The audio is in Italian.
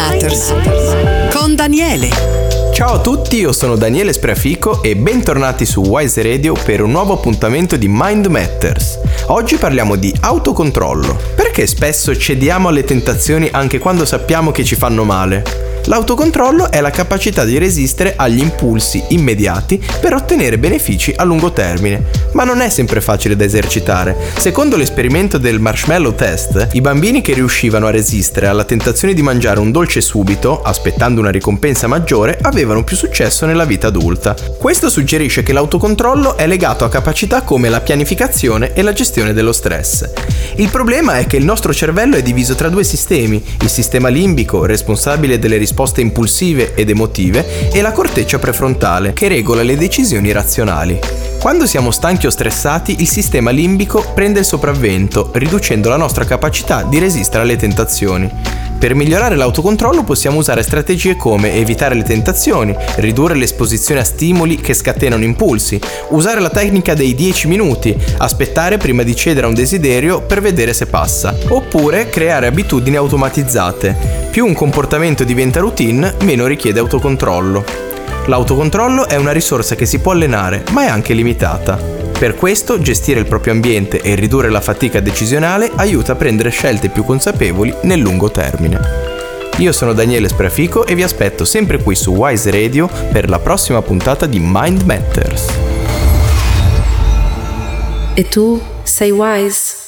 Matters con Daniele. Ciao a tutti, io sono Daniele Spreafico e bentornati su Wise Radio per un nuovo appuntamento di Mind Matters. Oggi parliamo di autocontrollo. Perché spesso cediamo alle tentazioni anche quando sappiamo che ci fanno male? L'autocontrollo è la capacità di resistere agli impulsi immediati per ottenere benefici a lungo termine, ma non è sempre facile da esercitare. Secondo l'esperimento del marshmallow test, i bambini che riuscivano a resistere alla tentazione di mangiare un dolce subito, aspettando una ricompensa maggiore, avevano più successo nella vita adulta. Questo suggerisce che l'autocontrollo è legato a capacità come la pianificazione e la gestione dello stress. Il problema è che il nostro cervello è diviso tra due sistemi: il sistema limbico, responsabile delle risposte impulsive ed emotive, e la corteccia prefrontale, che regola le decisioni razionali. Quando siamo stanchi o stressati, il sistema limbico prende il sopravvento, riducendo la nostra capacità di resistere alle tentazioni. Per migliorare l'autocontrollo possiamo usare strategie come evitare le tentazioni, ridurre l'esposizione a stimoli che scatenano impulsi, usare la tecnica dei 10 minuti, aspettare prima di cedere a un desiderio per vedere se passa, oppure creare abitudini automatizzate. Più un comportamento diventa routine, meno richiede autocontrollo. L'autocontrollo è una risorsa che si può allenare, ma è anche limitata. Per questo, gestire il proprio ambiente e ridurre la fatica decisionale aiuta a prendere scelte più consapevoli nel lungo termine. Io sono Daniele Spreafico e vi aspetto sempre qui su Wise Radio per la prossima puntata di Mind Matters. E tu sei wise?